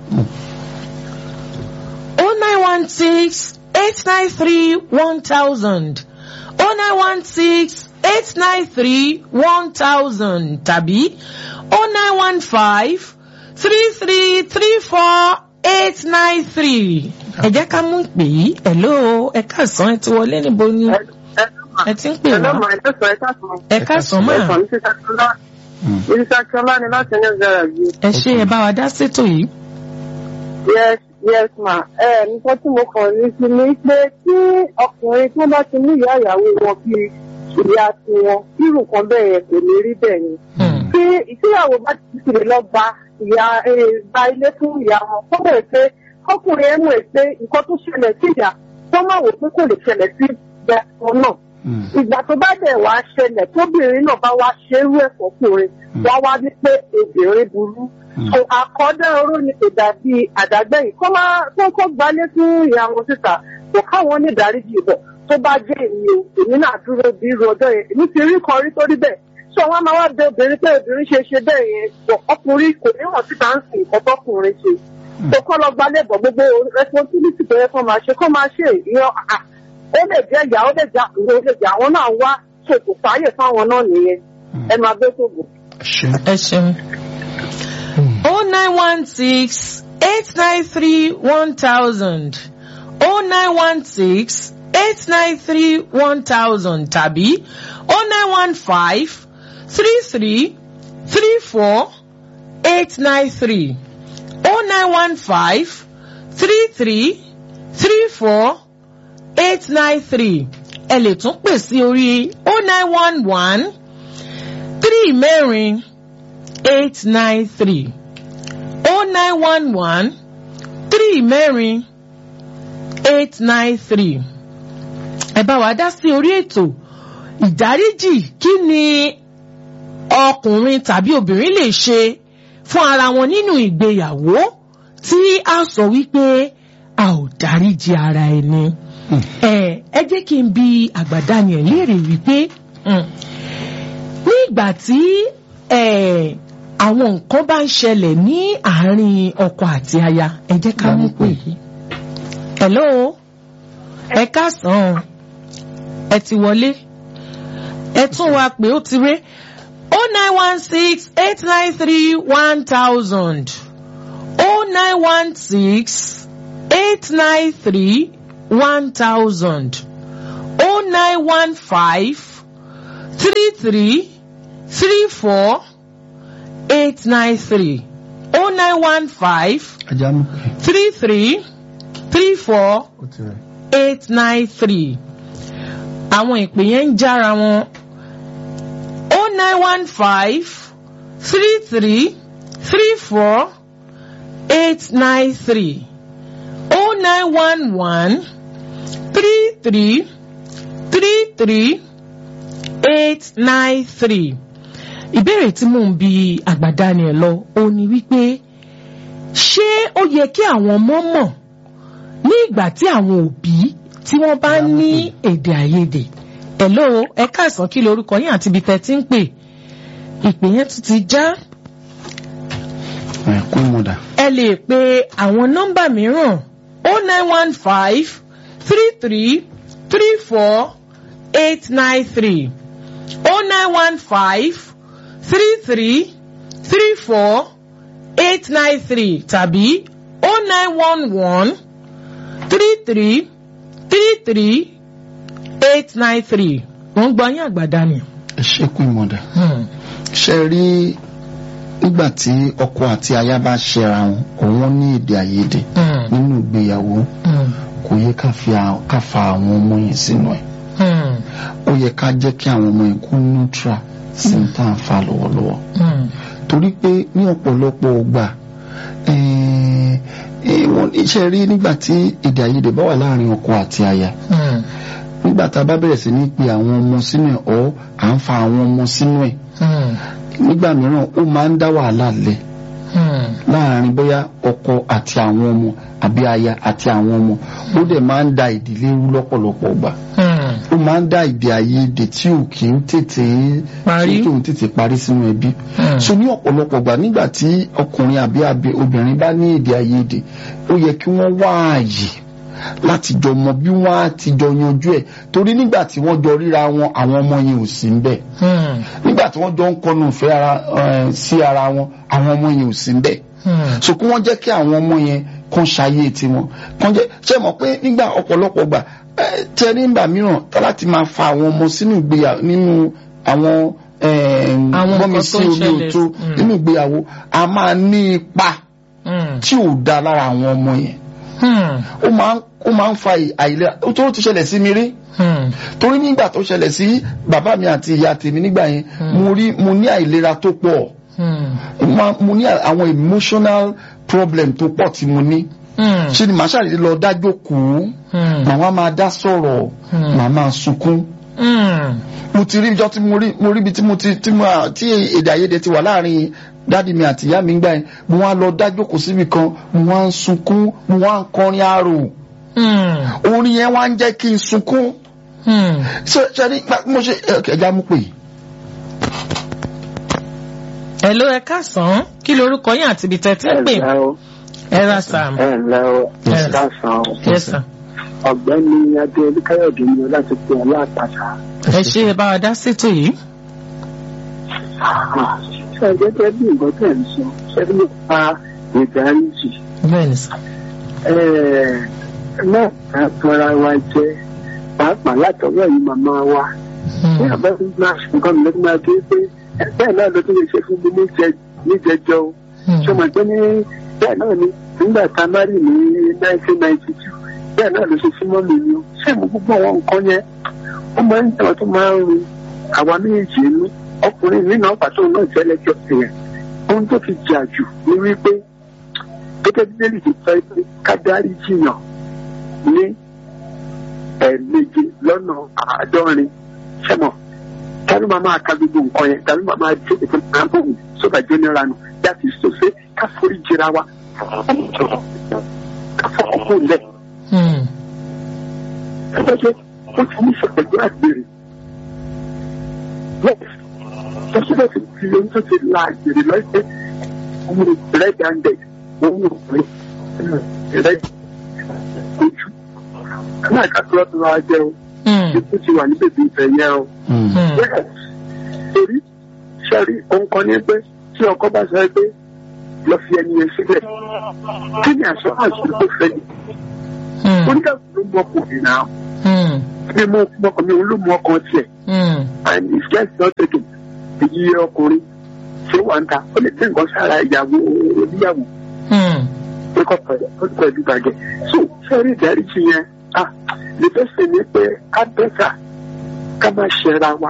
oh nine one six eight nine three one thousand oh nine one six eight nine three one thousand tàbí oh nine one five three three three four eight nine three. Ẹ jẹ́ ká mú ìpè yìí. Hello, ẹ káàsán, ẹ ti wọlé níbo ni? Ẹ ti ń pè wá. Ẹ káàsán máa. Ìrísàkọ́lá ni láti ní ọ̀gára yìí. Ẹ ṣé ẹ bá wa dá sétò yìí. Yes, yes ma. Ẹ nǹkan tí mo kàn ní sí ni pé tí ọkùnrin tí wọ́n bá ti ní ìyá ìyàwó wọn bí ìyá tiwọn, irú kan bẹ́ẹ̀ yẹn kò ní rí bẹ́ẹ̀ ni. Tí ìtìyàwó bá ti tìrì lọ gba ìyá gba ilé fún ìyá wọn, kó bẹ̀rẹ̀ pé ọkùnrin ẹ̀ mú ẹ pé nǹkan tó ṣẹlẹ̀ sí ìyá tó máa wò pé kò lè ṣẹlẹ̀ sí ìyá wọn náà. Ìgbà tó bá dẹ̀ wá ṣẹlẹ̀ tóbìnrin náà bá wá ṣerú ẹ̀ fọkùnrin, wá wá ní pé obìnrin burú. So àkọ́dá oró ni kò dàbí àdágbẹ́yìn kó máa kó kó gbalé fún ìyá wọn síta kò káwọn ní ìdáríjì bọ̀ tó bá jẹ́ èmi o èmi náà dúró bí irú ọjọ́ yẹn èmi ti rí kan rí tó rí bẹ́ẹ̀ so wọ́n máa wá bẹ obìnrin pé obìnrin ṣe ṣe bẹ́ẹ̀ yẹn bọ̀ ọkùnrin kò ní hàn síta ń sìn nǹkan tọkùnrin ṣe tó kọ́ lọ gbalé bọ̀ gbogbo responsibility tó yẹ kó máa ṣe kó máa ṣe ìyẹn ó lè jẹ́ ìyá ó lè jẹ́ àkùnrin ó lè jẹ́ àwọn náà wá ṣètò fàáyè fáwọn náà nìyẹn ẹ máa gbé tó bò. Ẹ ṣeun. oh nine one six eight nine three one thousand oh nine one six eight nine three one thousand tàbí oh nine one five three three three four eight nine three oh nine one five three three three four eight nine three. Ẹ lè tún pè sí orí oh nine one one three mẹ́rin eight nine three oh nine one one three mẹ́rin eight nine three. Ẹ bá wa dá sí orí ètò ìdáríjì. Kí ni ọkùnrin tàbí obìnrin lè ṣe fún ara wọn nínú ìgbéyàwó tí a sọ wípé a ò dáríjì ara ẹni? ẹ ẹ jẹ́ kí n bi àgbàdá yẹn léèrè wípé ní ìgbà tí àwọn nǹkan bá ń ṣẹlẹ̀ ní àárín ọkọ àti aya, ẹ jẹ́ ká mú pé yìí. Hello, ẹ káàsán, ẹ ti wọlé, ẹ tún wá pé ó ti ré oh nine one six eight nine three one thousand oh nine one six eight nine three one thousand oh nine one five three three three four eight nine three oh nine one five three three three four eight nine three. Àwọn ìpè yẹn ń jára wọn. oh nine one five three three three four eight nine three oh nine one one three three three three eight nine three. Ìbéèrè tí mò ń bi àgbà Daniel lọ ó ní wípé ṣé ó yẹ kí àwọn ọmọ mọ̀ ní ìgbà tí àwọn òbí tí wọ́n bá ní èdè àìyedè. Hello, ẹ káàsán, kí lorúkọ yín àti ibi tẹ́ ti ń pè? Ìpè yẹn tún ti já. Ẹ lè pe àwọn nọ́mbà mìíràn oh nine one five three three three four eight nine three oh nine one five three three three four eight nine three tàbí oh nine one one three three three three eight nine three. Wọ́n gbọ́ yín àgbà Daniel. Ẹ ṣe kú ìmọ̀dà. Ṣe rí nígbà tí ọkọ àti aya bá ṣẹra wọn, òun ní èdè àìyedè nínú ìgbéyàwó, kò yẹ ká fa àwọn ọmọ yẹn sínú ẹ̀. Ó yẹ ká jẹ́ kí àwọn ọmọ yẹn kú neutral sí ní tá à ń fa lọ́wọ́lọ́wọ́. Torí pé ní ọ̀pọ̀lọpọ̀ ọgbà iṣẹ́ rí nígbà tí èdè àìyedè bá wà láàrin ọkọ àti aya, nígbà tá a bá bẹ̀rẹ̀ sí ní pe àwọn ọmọ sínú ẹ̀ ọ́ à ń fa àwọn ọmọ sínú ẹ̀, nígbà mìíràn ó máa ń dá wàhálà lẹ̀ láàrin bóyá ọkọ àti àwọn ọmọ àbí aya àti àwọn ọmọ, ó dẹ̀ máa ń da ìdílé rú lọ́pọ̀lọpọ̀ ọgbà. Ó máa ń dá èdè àìyedè tí ò kì í tètè tí ò tètè parí sínú ẹbí. So ní ọ̀pọ̀lọpọ̀ ọgbà nígbà tí ọkùnrin àbí obìnrin bá ní èdè àìyedè, ó yẹ kí wọ́n wá ààyè láti jọ mọ bí wọ́n á ti jọ yanjú ẹ̀, torí nígbà tí wọ́n jọ ríra wọn àwọn ọmọ yẹn ò sí ńbẹ̀. Nígbà tí wọ́n jọ ń kọnu ìfẹ́ ara sí ara wọn àwọn ọmọ yẹn ò sí ńbẹ̀. So kí wọ́n jẹ́ kí àwọn ọmọ yẹn kàn ṣayé tiwọn, kàn jẹ́ ṣe mọ̀ pé nígbà ọ̀pọ̀lọpọ̀ gbà tẹ nígbà mìíràn láti máa fa àwọn ọmọ sínú ìgbéyàwó nínú àwọn gbọ́mi sí omi òtó nínú ìgbéyàwó, a máa ní ipa tí ò dá lára àwọn ọmọ yẹn. Ó máa ń ó máa ń fa àìlera tó ti ṣẹlẹ̀ sí mi rí. Torí nígbà tó ṣẹlẹ̀ sí bàbá mi àti ìyá tèmi nígbà yẹn, mo rí mo ní àìlera tó pọ̀. Mo ní àwọn emotional problem tó pọ̀ tí mo ní. Ṣé ni màá ṣàlè lọ dájókòó, màá máa dá sọ̀rọ̀, màá máa sunkún. Mo ti rí ìjọ tí mo rí mo rí ibi tí mo ti tí èdè àìyedè ti wà láàrin dádì mi àti ìyá mi ń gbà yẹn, mo wá lọ dájókòó síbi kan, mo wá ń sunkún, mo wá ń kọrin arò. Orin yẹn wá ń jẹ́ kí n sunkún. Ṣé ní mo ṣe ẹja mú pè. Hello, ẹ káàsán, kí lorúkọ yín àti ibi tẹ́ ti ń pè? Ẹ ra Sam. Ẹ ǹlẹ́ o, ẹ káàsán. Yes sir. Ọ̀gbẹ́ni Adé Olúkáyọ̀dé ni láti pè ọ́ láàpàṣà. Ẹ ṣe é bá wa dá sétò yìí. Ṣé ẹ gẹ́gẹ́ bí nǹkan tẹ̀ ń sọ, ṣé bí mo pa ìdáríjì? Bẹ́ẹ̀ni sir. Náà ká tọ́ra wa jẹ́ pàápàá látọwọ́ yìí màmá wa. Ní àbẹ́fún náà nǹkan mi ló máa dé pé bẹ́ẹ̀ náà ló tún lè ṣe fún mi níjẹjọ́ o. Ṣé o mọ̀ pé ní bẹ́ẹ̀ náà ni nígbà tá a má rí ní nineteen ninety two bẹ́ẹ̀ náà ló ṣe fún mọ́ mi ni o. Ṣé mo gbogbo àwọn nǹkan yẹn ó máa ń tẹ̀wọ́ tó máa ń ru àwa méjì inú ọkùnrin mi náà pàtó náà jẹ́ lẹ́jọ́ yẹn. Ohun tó fi jà jù ni wípé gẹ́gẹ́ bí bẹ́ẹ̀ lè sọ pé ká dárí jìyàn ní ẹ̀ẹ̀méje lọ́nà àádọ́rin ṣẹ́mọ̀ tàbí máa máa ka gbogbo nǹkan yẹn tàbí máa máa jẹ́ ìpín àbọ̀ sọ́dà jẹ́nẹ́ra nù láti sọ́sẹ́ ká forí jìra wa ká fọkànkó lẹ̀. ẹgbẹ́ ó ti ní sọ pẹ̀lú àgbèrè lọ́sọ̀rọ̀ ti fi ohun tó ti la àgbèrè lọ́sẹ̀ ọmọ red handed ohun òpin red ojú náà ká tó lọ́tọ̀ wá jẹ́ o ikú ti wà ní bèbè ìfẹ́ yẹn o. torí sẹ́rí ohun kan ní pé tí ọkọ bá sọ pé lọ fi ẹni yẹn sílẹ̀ kí ni àṣọ àṣọ tó fẹ́ ni oníkàkùn ló mú ọkùnrin náà mi mú ọkùnrin òun ló mú ọkàn tiẹ̀ and his guest not taken èyí ọkùnrin tí wà ń ta ó lè tẹ̀ nǹkan sára ìyàwó oníyàwó pé kọ́ pẹ̀lú bàjẹ́ so sẹ́rí ìdáríjì yẹn ah lè fẹ́ sè ní pé á bẹ́sà ká má ṣẹra wa.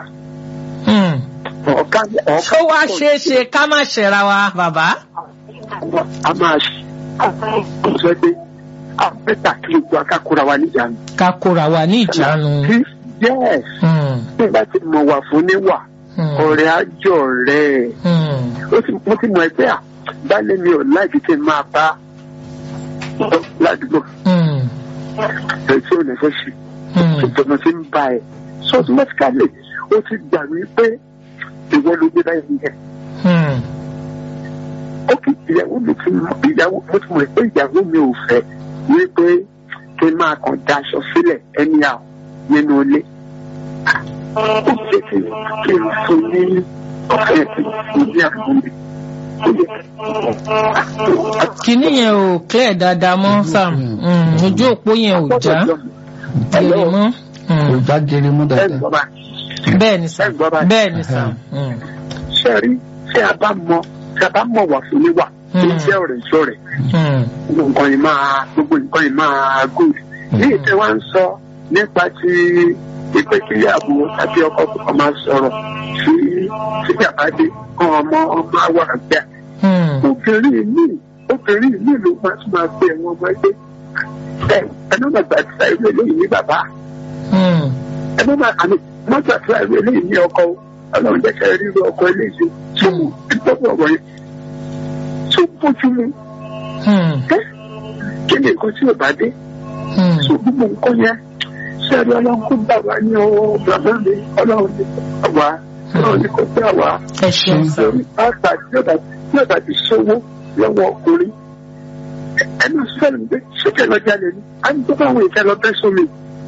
ṣó wá ṣeé ṣe ká má ṣẹra wa bàbá. a máa ṣe sọ pé a bẹ́sà kí gbogbo akákóra wa níjànú. ká kóra wa ní ìjánu. yes bí bá ti mọ̀ wà fún níwà ọ̀rẹ́ àjọ rẹ̀ ó ti mọ̀ ẹgbẹ́ à bálẹ̀ mi ò láìpẹ́ tí máa bá ládùúgbò ẹ̀ tí ò ní fẹ́ ṣe ìjọba tí ń bá ẹ̀ so automatically ó ti gbà wí pé ìwọ ló gbé báyìí yẹn. ó kì í ìyàwó mi ti ìyàwó mo ti mọ̀ pé ìyàwó mi ò fẹ́ wí pé kí n máa kàn daṣọ sílẹ̀ ẹni à nínú ilé. ó ṣe kí kí n fún ní ọ̀fẹ́ ìdí àkùnrin. kìíní yẹn ò clear dáadáa mọ́ Sam ojú òpó yẹn ò já gèrè mọ́. kò já gèrè mọ́ dáadáa. bẹ́ẹ̀ ni Sam bẹ́ẹ̀ ni Sam. ṣé rí ṣé a bá mọ ṣé a bá mọ wà fún níwà tó ń jẹ́ ọ̀rẹ́ ìṣọ̀rẹ́ gbogbo nǹkan yìí máa gbogbo nǹkan yìí máa good. ní ìtẹ́ wá ń sọ nípa ti ìpè kíyàwó tàbí ọkọ kò máa sọ̀rọ̀ sí síjàmbádé kan ọmọ ọmọ àwọn àgbà. obìnrin mi obìnrin mi ló máa tún máa gbé ẹ̀wọ̀n ọmọ ẹgbẹ́ ẹ ẹ náà gbà tí a ìwé eléyìí ní bàbá ẹ náà máa àmì wọ́n gbà tí a ìwé eléyìí ní ọkọ ọlọ́run jẹ́ kẹ́ rí ọkọ eléyìí tó mú ìtọ́jú ọ̀rọ̀ yẹn tó bójú mu kí ni nǹkan tí ò bá dé so gbogbo nǹkan yẹn sẹ́ẹ̀rì ọlọ́run kó gbà wá ní ọwọ́ bàbá mi ọlọ́run ní kó gbà wá ọlọ́run ní kó gbà wá lórí pàápàá tí ọ̀dà ti ṣòwò lọ́wọ́ ọkùnrin ẹnu sẹ́ẹ̀rì ń gbé ṣékè lọ́jà lẹ́nu á ń tó báwọn ìfẹ́ lọ bẹ́ sómi.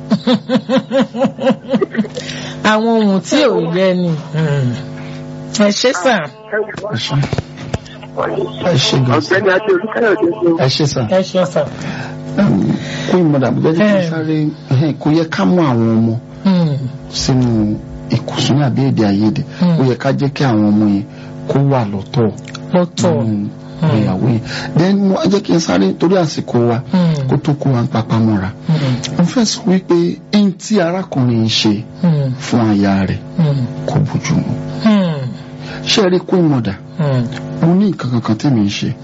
àwọn ohun tí ò yẹ ni ẹ ṣe sàn. ọ̀gbẹ́ni adé olùkẹ́yọ̀dé ló. ẹ ṣe sàn. ẹ ṣe sàn. kó ìmọ̀dà bó jẹ́ kí sáré kó yẹ ká mú àwọn ọmọ sínú ìkùnsùn àbí èdè àìyedè ó yẹ ká jẹ́ kí àwọn ọmọ yẹn kó wà lọ́tọ̀ lọ́tọ̀ ìyàwó yẹn then mo jẹ́ kí n sáré torí àsìkò wa kó tó kó wa ń papá mọ́ra mo fẹ́ sọ wípé ẹni tí arákùnrin ń ṣe fún aya rẹ̀ kò bójú mu ṣé ẹ rí kó ìmọ̀dà mo ní nǹkan kankan tèmi ń ṣe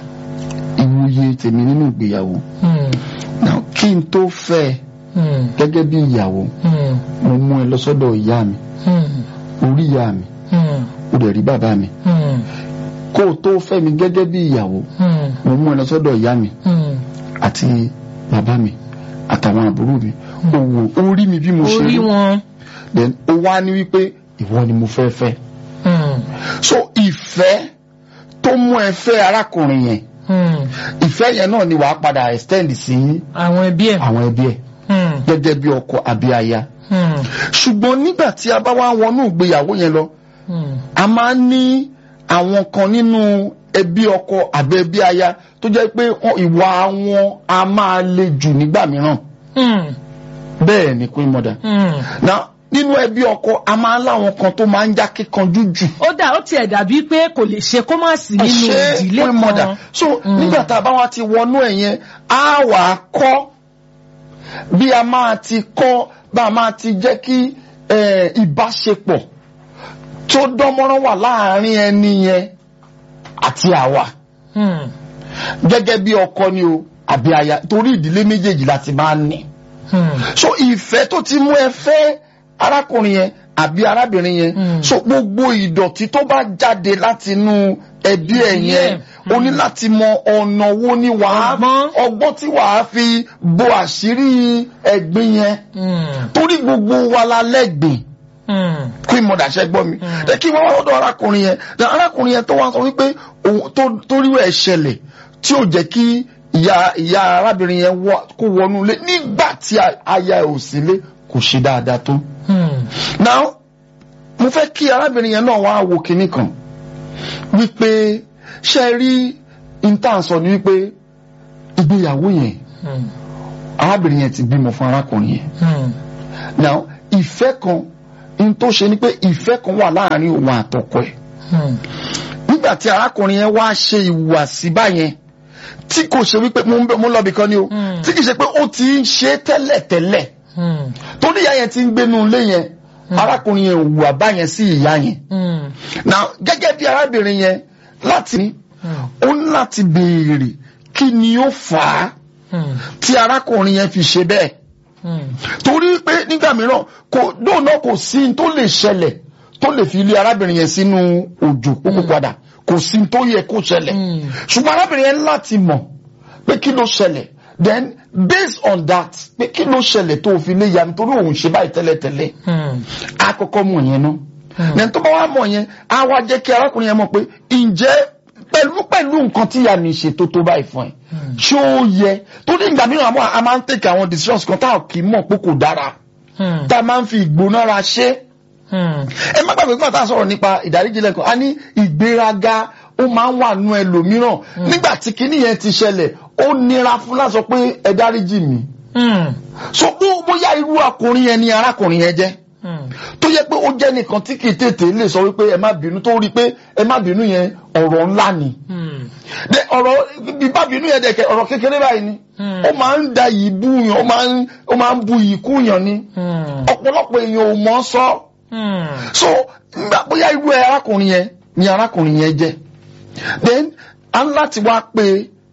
ìwòye tèmi nínú ìgbéyàwó now kí n tó fẹ́ gẹ́gẹ́ bí ìyàwó mo mú ẹ lọ sọ́dọ̀ ìyá mi orí ìyá mi ó dẹ̀ rí bàbá mi kó o tó fẹ́ mi gẹ́gẹ́ bí ìyàwó mo mú ẹ lọ sọ́dọ̀ ìyá mi àti bàbá mi àtàwọn àbúrò mi òwò ó rí mi bí mo ṣe rí then ó wá ní wípé ìwọ ni mo fẹ́ fẹ́ so ìfẹ́ tó mú ẹ fẹ́ arákùnrin yẹn ìfẹ́ yẹn náà ni wàá padà extend sí àwọn ẹbí ẹ̀ àwọn ẹbí ẹ̀ gẹ́gẹ́ bí ọkọ àbí aya ṣùgbọ́n nígbà tí a bá wá wọnú ìgbéyàwó yẹn lọ a máa ń ní àwọn kan nínú ẹbí ọkọ àbí ẹbí aya tó jẹ́ pé ìwà wọn a máa le jù nígbà mìíràn bẹ́ẹ̀ ni Queen Mother now nínú ẹbí ọkọ a máa ń láwọn kan tó máa ń já kíkanjú jù. ó dà ó tiẹ̀ dàbí pé kò lè ṣe kó má sí nínú ìdílé kan. so nígbà tá a bá wá ti wọnú ẹ̀ yẹn á wà á kọ́ bí a máa ti kọ́ bá a máa ti jẹ́ kí ìbáṣepọ̀ tó dánmọ́rán wà láàárín ẹni yẹn àti àwa gẹ́gẹ́ bí ọkọ ni o àbí aya torí ìdílé méjèèjì láti máa ń ní. so ìfẹ́ tó ti mú ẹ fẹ́ arákùnrin yẹn àbí arábìnrin yẹn so gbogbo ìdọ̀tí tó bá jáde láti inú ẹbí ẹ̀ yẹn o ní láti mọ ọ̀nà wo ni wàá ọgbọ́n tí wàá fi bo àṣírí ẹ̀gbin yẹn torí gbogbo wa la lẹ́gbìn Queen Mother ṣe gbọ́ mi kí wọ́n wá lọ́dọ̀ arákùnrin yẹn arákùnrin yẹn tó wá sọ wípé torí ẹ̀ ṣẹlẹ̀ tí ò jẹ́ kí ìyá ìyá arábìnrin yẹn kó wọnú ilé nígbà tí aya ẹ̀ ò sí ilé kò ṣe dáadáa tó. now mo fẹ́ kí arábìnrin yẹn náà wá wo kinní kan wípé ṣe rí intansọ ni wípé ìgbéyàwó yẹn arábìnrin yẹn ti bímọ fún arákùnrin yẹn. now ìfẹ́ kan n tó ṣe ni pé ìfẹ́ kan wà láàrin òun àtọkọ ẹ̀. nígbà tí arákùnrin yẹn wá ṣe ìhùwàsí báyẹn tí kò ṣe wípé mo lọ bìkan ni o tí kì í ṣe pé ó ti ń ṣe tẹ́lẹ̀tẹ́lẹ̀ torí ìyá yẹn ti ń gbénu ilé yẹn arákùnrin yẹn hùwà báyẹn sí ìyá yẹn. now gẹ́gẹ́ bí arábìnrin yẹn láti ní ó ní láti béèrè kí ni ó fà á tí arákùnrin yẹn fi ṣe bẹ́ẹ̀. torí pé nígbà mìíràn kò dóònà kò sí tó lè ṣẹlẹ̀ tó lè fi ilé arábìnrin yẹn sínú òjò kókó padà kò sí tó yẹ kó ṣẹlẹ̀ ṣùgbọ́n arábìnrin yẹn láti mọ̀ pé kí ló ṣẹlẹ̀ then based on that pé kí ló ṣẹlẹ̀ tó fi lé ya nítorí òun ṣe báyìí tẹ́lẹ̀tẹ́lẹ̀ á kọ́kọ́ mọ̀ yẹn náà then tó bá wá mọ̀ yẹn á wá jẹ́ kí arákùnrin yẹn mọ̀ pé ǹjẹ́ pẹ̀lú pẹ̀lú nǹkan tí ìyá mi ṣe tó tó báyìí fún ẹ ṣé ó yẹ torí ìgbà mìíràn a máa ń take àwọn decisions kan tá a kì í mọ̀ pé kò dára tá a máa ń fi ìgbónára ṣe. ẹ má gbàgbé pé àtàwọn sọ̀rọ̀ nípa ìdáríjì lẹ́kọ̀ọ́ a ní ìgbéraga ó máa ń wà nú ẹlòmíràn nígbà tí kinní yẹn ti ṣẹlẹ̀ ó nira fún láti sọ pé ẹ dáríjì mi. so bóyá irú ọkùnrin yẹn ni arákùnrin yẹn jẹ́ tó yẹ pé ó jẹ́ nìkan tí kì í tètè lè sọ wípé ẹ má bínú tó rí pé ẹ má bínú yẹn ọ̀rọ̀ ńlá ni. ọ̀rọ̀ bíbá bínú yẹn dẹ̀kẹ̀ ọ̀rọ̀ kékeré báyìí ni ó máa ń da yìí bú yàn ó máa ń bu yìí kú yàn ni ọ̀pọ̀lọpọ̀ èèyàn ò mọ̀ sọ. so bóyá irú ẹ arákùnrin yẹn ni arákùnrin yẹn jẹ́ then a ń láti wá pé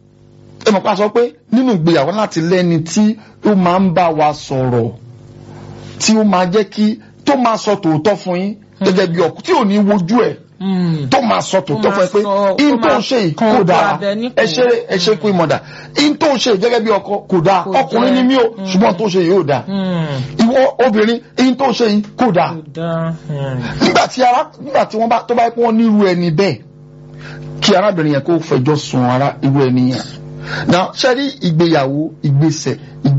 ẹ mọ̀ pa sọ pé nínú ìgbéyàwó láti lẹ́ni tí ó máa ń bá wa sọ̀rọ̀ tí ó máa jẹ́ kí tó máa sọ tòótọ́ fún yín gẹ́gẹ́ bí ọkùnrin tí ò ní wojú ẹ̀ tó máa sọ tòótọ́ fún ẹ pé in tó ń ṣe yìí kò dáa ẹ ṣe ẹ ṣe pé mọ̀dà in tó ń ṣe yìí gẹ́gẹ́ bí ọkọ kò dáa ọkùnrin ni mí o ṣùgbọ́n tó ń ṣe yìí ò dáa ìwọ obìnrin in tó ń ṣe yìí kò dáa nígbà tí ara nígbà tí wọ́n bá tó bá yẹ kí wọ́n nírú ẹni bẹ́ẹ̀ kí arábìnrin yẹn kó fẹjọ́ sùn ara irú ẹni yẹn now ṣe rí ìgbéyàwó ìgbésẹ̀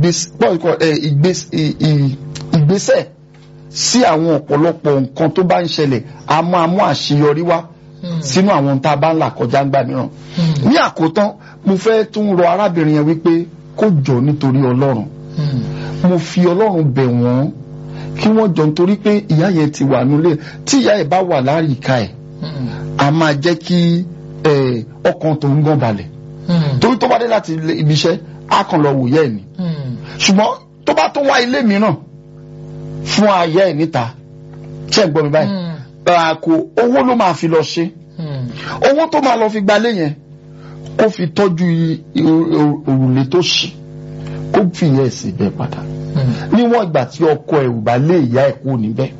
ìgbésẹ̀ sí àwọn ọ̀pọ̀lọpọ̀ nǹkan tó bá ń ṣẹlẹ̀ a máa mú àṣeyọrí wá sínú àwọn tá a bá ń là kọjá ńgbà mìíràn. ní àkótán mo fẹ́ tún rọ arábìnrin yẹn wípé kó jọ nítorí ọlọ́run mo fi ọlọ́run bẹ̀ wọ́n kí wọ́n jọ nítorí pé ìyá yẹn ti wà nílé tí ìyá yẹn bá wà láríkà ẹ̀ a máa jẹ́ kí ọkàn tó ń gàn balẹ̀ torí tó bá dé láti ibi iṣẹ́ á kàn lọ wòye ẹ̀ ni ṣùgbọ́n tó bá tó wá ilé mìíràn fún ayé ẹ̀ níta ṣe gbọ́ mi báyìí kò owó ló máa fi lọ ṣe owó tó máa lọ fi gbalé yẹn kó fi tọ́jú òrùlé tó ṣì kó fi ìyá ẹ̀ sí bẹ́ẹ̀ padà níwọ̀n ìgbà tí ọkọ ẹ̀ ò bá lé ìyá ẹ̀ kú níbẹ̀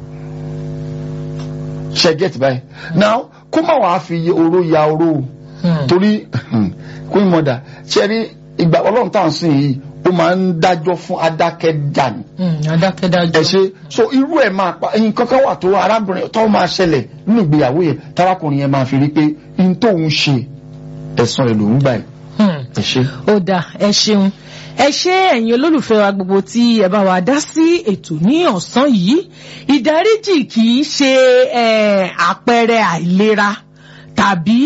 ṣe get báyìí now kó má wàá fi oró ya oró torí queen mother ṣe rí ìgbà ọlọ́run tá à ń sìn yìí ó máa ń dájọ́ fún adákẹ́dá ni. adákẹ́dájọ́. ẹ ṣe so irú ẹ̀ máa pa nǹkan kan wà tó arábìnrin tó máa ṣẹlẹ̀ nínú ìgbéyàwó yẹn tarakùnrin yẹn máa fi rí pé n tó ń ṣe ẹ̀san ẹ̀ ló ń gbà ẹ̀. ẹ ṣe. ó dáa ẹ ṣeun ẹ ṣé ẹ̀yin olólùfẹ́ wa gbogbo tí ẹ bá wa dá sí ètò ní ọ̀sán yìí ìdáríjì kì í ṣe àpẹẹrẹ àìlera tàbí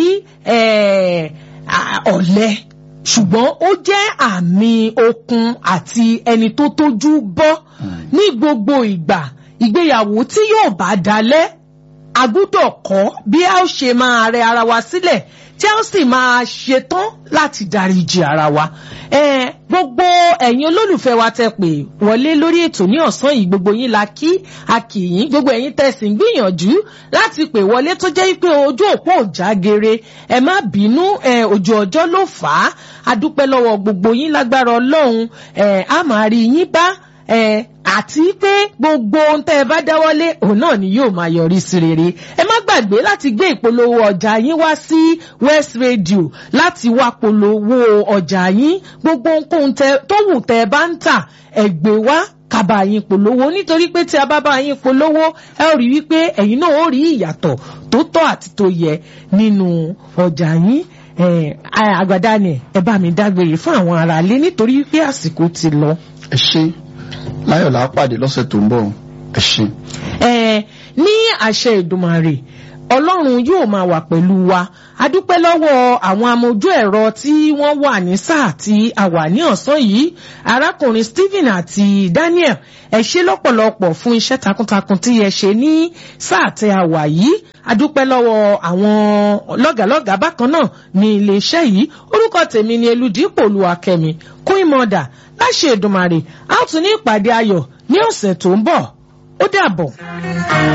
ọ̀lẹ ṣùgbọ́n ó jẹ́ àmì okun àti ẹni tó tójú bọ́ ní gbogbo ìgbà ìgbéyàwó tí yóò bá dalẹ̀ a gbọ́dọ̀ kọ́ bí a ó ṣe máa rẹ ara wa sílẹ̀ tí a ó sì máa ṣetán láti dáríjì ara wa. gbogbo ẹ̀yin olólùfẹ́ wa tẹ́ pè wọlé lórí ètò ní ọ̀sán yìí gbogbo yín la kí a kí yín gbogbo ẹ̀yin tẹ̀sí ń gbìyànjú láti pè wọlé tó jẹ́ pé ojú òpó ò jágere ẹ má bínú ojú ọjọ́ ló fà á a dúpẹ́ lọ́wọ́ gbogbo yín lágbára Ọlọ́run a máa rí yín bá àti pé gbogbo ohun tẹ́ ẹ bá dáwọ́lé òun náà ni yóò máa yọrí sí rere ẹ má gbàgbé láti gbé ìpolówó ọjà yín wá sí West Radio láti wá polówó ọjà yín gbogbo ohunkóhun tó wù tẹ́ ẹ bá ń tà ẹ gbé wá kábà yín polówó nítorí pé tí a bá bá yín polówó ẹ ó rí wípé ẹ̀yin náà ó rí ìyàtọ̀ tó tọ́ àti tó yẹ nínú ọjà yín àgbàdá ni ẹ bá mi dágbére fún àwọn aráalé nítorí wípé àsìkò ti lọ. ẹ ṣé láyọ̀ là á pàdé lọ́sẹ̀ tó ń bọ̀ ẹ ṣé. ẹ ní àṣẹ Èdùmàrè ọlọ́run yóò máa wà pẹ̀lú wa. A dúpẹ́ lọ́wọ́ àwọn amójú ẹ̀rọ tí wọ́n wà ní sáà tí a wà ní ọ̀sán yìí, arákùnrin Stephen àti Daniel. Ẹ ṣé lọ́pọ̀lọpọ̀ fún iṣẹ́ takuntakun tí ẹ ṣe ní sáà tí a wà yìí. A dúpẹ́ lọ́wọ́ àwọn lọ́gàlọ́gà bákan náà ní iléeṣẹ́ yìí. Orúkọ tèmi ni Elúdípò Olúwakẹ́mi Queen Mother. Láṣẹ Èdùmàrè, a ó tún ní ìpàdé ayọ̀ ní ọ̀sẹ̀ tó ń bọ̀. Ó dàbọ̀.